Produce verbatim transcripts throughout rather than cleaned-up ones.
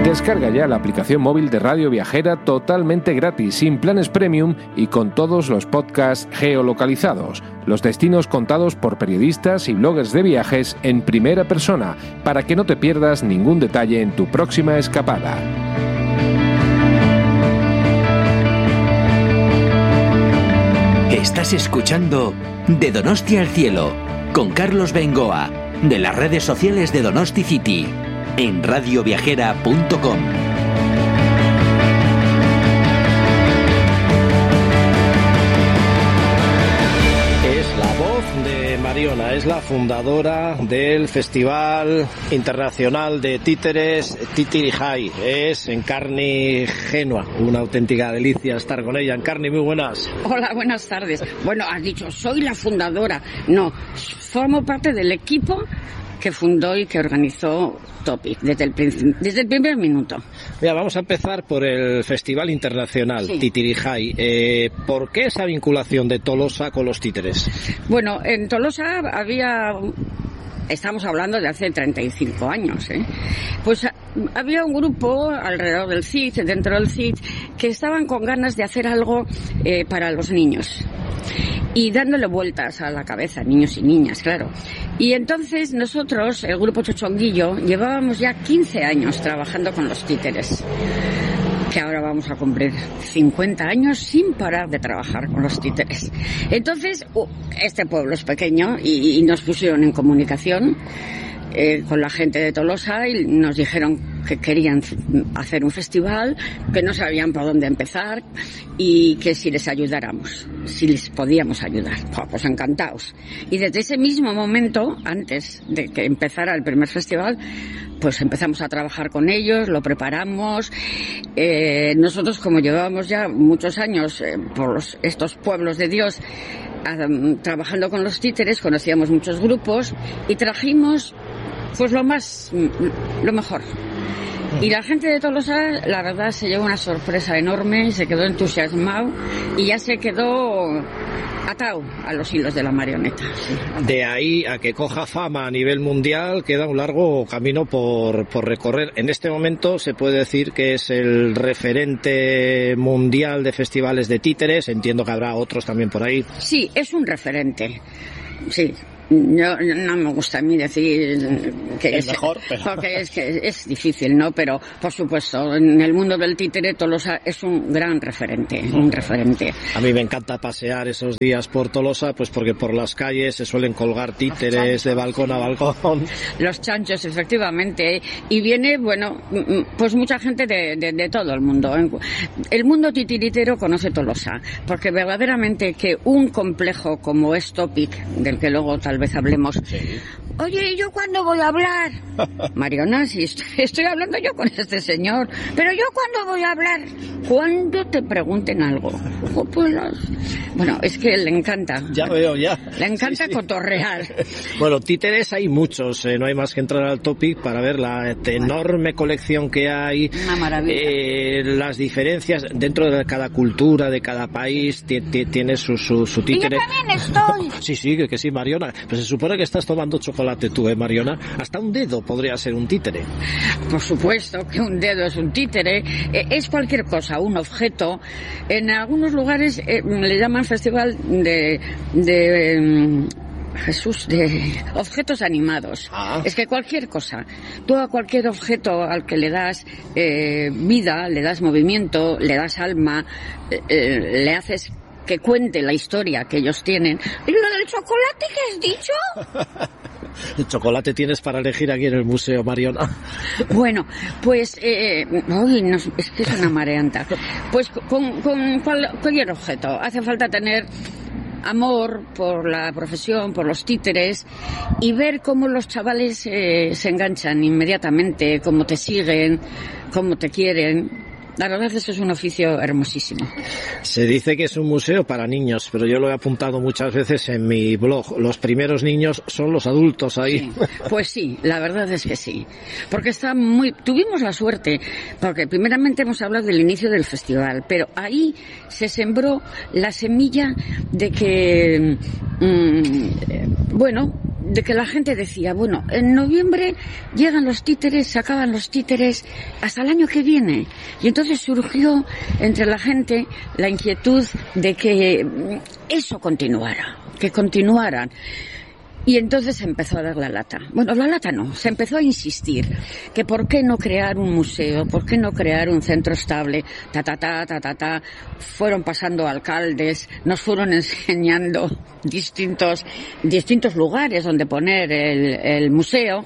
Descarga ya la aplicación móvil de Radio Viajera totalmente gratis, sin planes premium y con todos los podcasts geolocalizados, los destinos contados por periodistas y bloggers de viajes en primera persona, para que no te pierdas ningún detalle en tu próxima escapada. Estás escuchando De Donosti al Cielo, con Carlos Bengoa, de las redes sociales de Donosti City, en radio viajera punto com. Mariona es la fundadora del Festival Internacional de Títeres Titirijay. Es Encarni Genua, una auténtica delicia estar con ella. Encarni, muy buenas. Hola, buenas tardes. Bueno, has dicho, soy la fundadora. No, formo parte del equipo que fundó y que organizó Topic desde el, desde el primer minuto. Mira, vamos a empezar por el Festival Internacional sí. Titirijay. Eh, ¿Por qué esa vinculación de Tolosa con los títeres? Bueno, en Tolosa había... Estamos hablando de hace treinta y cinco años, ¿eh? Pues había un grupo alrededor del C I D, dentro del C I D, que estaban con ganas de hacer algo eh, para los niños. Y dándole vueltas a la cabeza, niños y niñas, claro. Y entonces nosotros, el grupo Chochonguillo, llevábamos ya quince años trabajando con los títeres, que ahora vamos a cumplir cincuenta años sin parar de trabajar con los títeres. Entonces, uh, este pueblo es pequeño y, y nos pusieron en comunicación eh, con la gente de Tolosa y nos dijeron que querían hacer un festival, que no sabían por dónde empezar y que si les ayudáramos, si les podíamos ayudar. Pues encantados. Y desde ese mismo momento, antes de que empezara el primer festival, pues empezamos a trabajar con ellos, lo preparamos. Eh, nosotros, como llevábamos ya muchos años eh, por los, estos pueblos de Dios eh, trabajando con los títeres, conocíamos muchos grupos y trajimos pues lo más, lo mejor. Y la gente de Tolosa, la verdad, se llevó una sorpresa enorme, se quedó entusiasmado y ya se quedó atado a los hilos de la marioneta. Sí. De ahí a que coja fama a nivel mundial queda un largo camino por, por recorrer. En este momento se puede decir que es el referente mundial de festivales de títeres. Entiendo que habrá otros también por ahí. Sí, es un referente. Sí. Yo, no me gusta a mí decir que es es mejor, pero... porque es que es difícil, ¿no? Pero, por supuesto, en el mundo del títere Tolosa es un gran referente, un referente. A mí me encanta pasear esos días por Tolosa, pues porque por las calles se suelen colgar títeres de balcón a balcón. Los chanchos, efectivamente. Y viene, bueno, pues mucha gente de, de, de todo el mundo. El mundo titiritero conoce Tolosa, porque verdaderamente que un complejo como es Topic, del que luego tal vez hablemos. Sí. Oye, ¿y yo cuándo voy a hablar? Mariona, si estoy, estoy hablando yo con este señor, pero yo cuándo voy a hablar, cuando te pregunten algo. Oh, pues las... Bueno, es que le encanta. Ya veo, ya. Le encanta sí, sí. cotorrear. Bueno, títeres hay muchos, eh, no hay más que entrar al Topic para ver la enorme colección que hay. Una maravilla. Eh, las diferencias dentro de cada cultura, de cada país, tiene su, su, su títere. Y yo también estoy. Sí, sí, que, que sí, Mariona. Pues se supone que estás tomando chocolate tú, ¿eh, Mariona? Hasta un dedo podría ser un títere. Por supuesto que un dedo es un títere. Eh, es cualquier cosa, un objeto. En algunos lugares eh, le llaman festival de... de eh, Jesús, de objetos animados. Ah. Es que cualquier cosa, tú a cualquier objeto al que le das eh, vida, le das movimiento, le das alma, eh, le haces que cuente la historia que ellos tienen. ¿Y lo del chocolate que has dicho? El chocolate tienes para elegir aquí en el museo, Mariona. Bueno, pues eh, uy, no, es que es una mareanta. Pues con, con cual, cualquier objeto hace falta tener amor por la profesión, por los títeres, y ver cómo los chavales eh, se enganchan inmediatamente, cómo te siguen, cómo te quieren. La verdad es que es un oficio hermosísimo. Se dice que es un museo para niños, pero yo lo he apuntado muchas veces en mi blog. Los primeros niños son los adultos ahí. Sí, pues sí, la verdad es que sí. Porque está muy... Tuvimos la suerte, porque primeramente hemos hablado del inicio del festival, pero ahí se sembró la semilla de que, mmm, bueno, de que la gente decía, bueno, en noviembre llegan los títeres, se acaban los títeres hasta el año que viene. Y entonces surgió entre la gente la inquietud de que eso continuara, que continuaran. Y entonces se empezó a dar la lata. Bueno, la lata no, se empezó a insistir que por qué no crear un museo, por qué no crear un centro estable, ta ta ta ta ta ta. Fueron pasando alcaldes, nos fueron enseñando distintos distintos lugares donde poner el, el museo,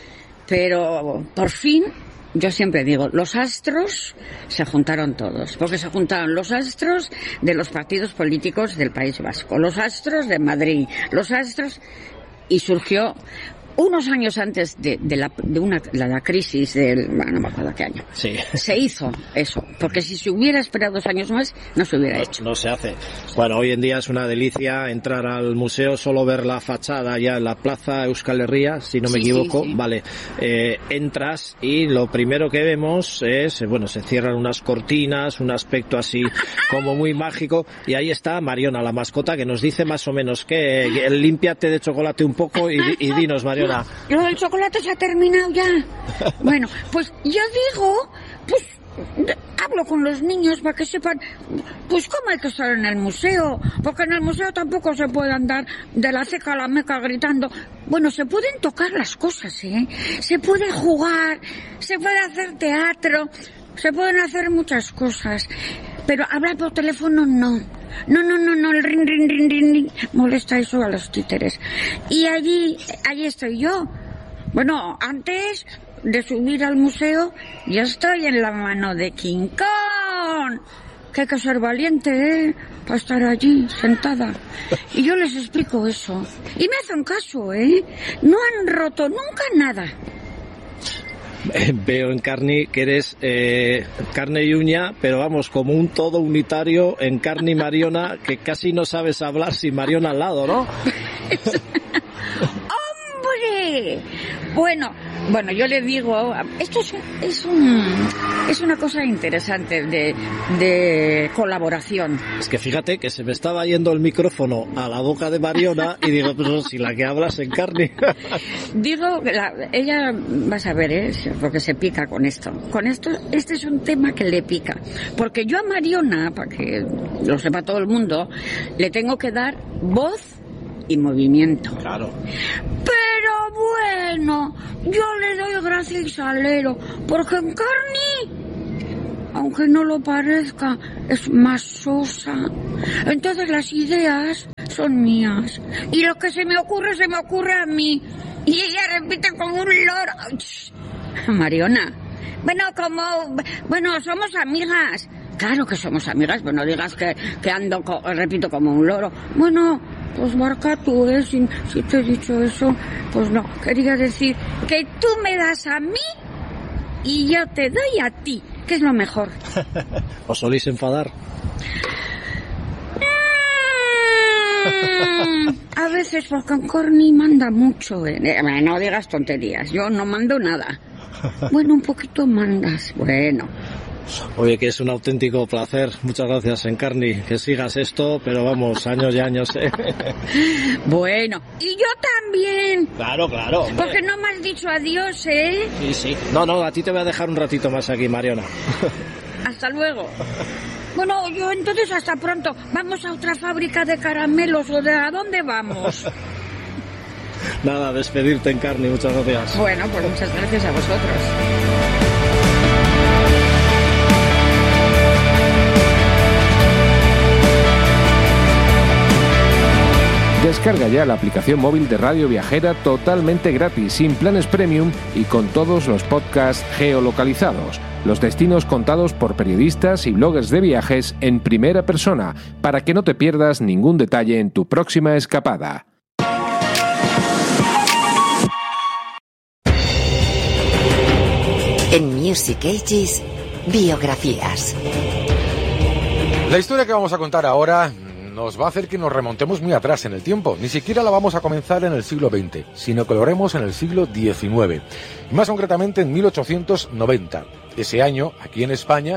pero por fin, yo siempre digo, los astros se juntaron todos, porque se juntaron los astros de los partidos políticos del País Vasco, los astros de Madrid, los astros... Y surgió unos años antes de, de, la, de una, la, la crisis del... Bueno, no me acuerdo qué año. Sí. Se hizo eso, porque si se hubiera esperado dos años más, no se hubiera no, hecho. No se hace. Bueno, hoy en día es una delicia entrar al museo, solo ver la fachada ya en la plaza Euskal Herria, si no me sí, equivoco. Sí, sí. Vale, eh, entras y lo primero que vemos es, bueno, se cierran unas cortinas, un aspecto así como muy mágico, y ahí está Mariona, la mascota, que nos dice más o menos que, que límpiate de chocolate un poco y, y dinos, Mariona. Lo del chocolate se ha terminado ya. Bueno, pues yo digo, pues hablo con los niños para que sepan, pues cómo hay que estar en el museo, porque en el museo tampoco se puede andar de la ceca a la meca gritando. Bueno, se pueden tocar las cosas, ¿eh? Se puede jugar, se puede hacer teatro, se pueden hacer muchas cosas, pero hablar por teléfono no. No, no, no, no, el ring, ring, ring, ring, ring, molesta eso a los títeres. Y allí, allí estoy yo. Bueno, antes de subir al museo, yo estoy en la mano de King Kong. Que hay que ser valiente, ¿eh? Para estar allí, sentada. Y yo les explico eso. Y me hacen caso, ¿eh? No han roto nunca nada. Veo en Carni que eres eh, carne y uña, pero vamos, como un todo unitario en Carni y Mariona, que casi no sabes hablar sin Mariona al lado, ¿no? ¡Hombre! Bueno, bueno, yo le digo, esto es, es, un, es una cosa interesante de, de colaboración. Es que fíjate que se me estaba yendo el micrófono a la boca de Mariona y digo, pues si la que hablas en Carni. Digo, la, ella, vas a ver, ¿eh? Porque se pica con esto. Con esto, este es un tema que le pica. Porque yo a Mariona, para que lo sepa todo el mundo, le tengo que dar voz y movimiento. Claro. Pero bueno, yo le doy gracias al Ero, porque en Carni, aunque no lo parezca, es más sosa. Entonces las ideas son mías. Y lo que se me ocurre, se me ocurre a mí. Y ella repite como un loro. Mariona, bueno, como... Bueno, somos amigas. Claro que somos amigas, pero no digas que, que ando, co, repito, como un loro. Bueno, pues marca tú, ¿eh? Si, si te he dicho eso, pues no. Quería decir que tú me das a mí y yo te doy a ti, que es lo mejor. ¿Os solís enfadar? A veces, porque en Corny manda mucho, ¿eh? No digas tonterías, yo no mando nada. Bueno, un poquito mandas, bueno. Oye, que es un auténtico placer. Muchas gracias, Encarni, que sigas esto, pero vamos, años y años, ¿eh? Bueno, y yo también. Claro, claro, hombre. Porque no me has dicho adiós, ¿eh? Sí, sí. No, no, a ti te voy a dejar un ratito más aquí, Mariona. Hasta luego. Bueno, yo entonces hasta pronto. Vamos a otra fábrica de caramelos, o de ¿a dónde vamos? Nada, despedirte, Encarni, muchas gracias. Bueno, pues muchas gracias a vosotros. Descarga ya la aplicación móvil de Radio Viajera totalmente gratis, sin planes premium y con todos los podcasts geolocalizados. Los destinos contados por periodistas y bloggers de viajes en primera persona, para que no te pierdas ningún detalle en tu próxima escapada. En Music Ages, biografías. La historia que vamos a contar ahora nos va a hacer que nos remontemos muy atrás en el tiempo. Ni siquiera la vamos a comenzar en el siglo veinte, sino que lo haremos en el siglo diecinueve. Y más concretamente en mil ochocientos noventa. Ese año, aquí en España,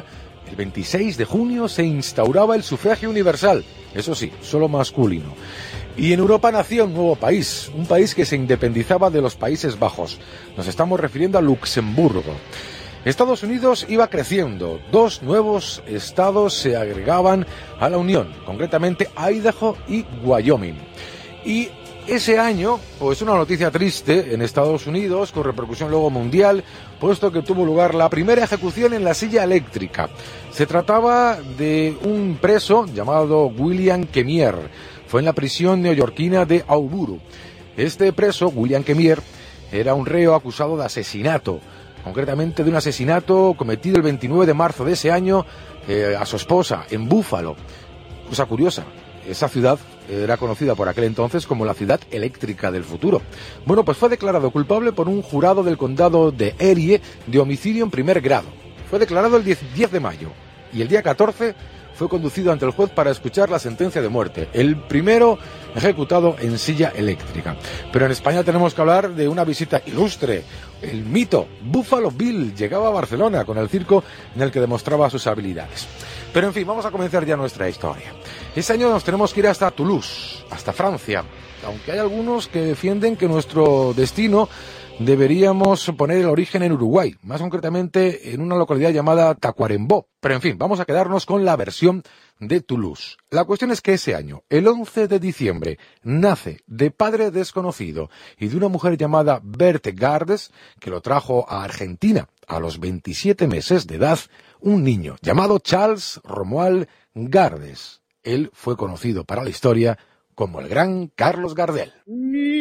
el veintiséis de junio se instauraba el sufragio universal, eso sí, solo masculino. Y en Europa nació un nuevo país, un país que se independizaba de los Países Bajos. Nos estamos refiriendo a Luxemburgo. Estados Unidos iba creciendo, dos nuevos estados se agregaban a la Unión, concretamente Idaho y Wyoming. Y ese año, pues una noticia triste en Estados Unidos, con repercusión luego mundial, puesto que tuvo lugar la primera ejecución en la silla eléctrica. Se trataba de un preso llamado William Kemier. Fue en la prisión neoyorquina de Auburu. Este preso, William Kemier, era un reo acusado de asesinato, concretamente de un asesinato cometido el veintinueve de marzo de ese año eh, a su esposa en Búfalo. Cosa curiosa, esa ciudad era conocida por aquel entonces como la ciudad eléctrica del futuro. Bueno, pues fue declarado culpable por un jurado del condado de Erie de homicidio en primer grado. Fue declarado el diez de mayo y el día catorce fue conducido ante el juez para escuchar la sentencia de muerte, el primero ejecutado en silla eléctrica. Pero en España tenemos que hablar de una visita ilustre. El mito Buffalo Bill llegaba a Barcelona con el circo en el que demostraba sus habilidades. Pero en fin, vamos a comenzar ya nuestra historia. Este año nos tenemos que ir hasta Toulouse, hasta Francia, aunque hay algunos que defienden que nuestro destino deberíamos poner el origen en Uruguay, más concretamente en una localidad llamada Tacuarembó. Pero en fin, vamos a quedarnos con la versión de Toulouse. La cuestión es que ese año, el once de diciembre, nace de padre desconocido y de una mujer llamada Berthe Gardes, que lo trajo a Argentina a los veintisiete meses de edad, un niño llamado Charles Romuald Gardes. Él fue conocido para la historia como el gran Carlos Gardel.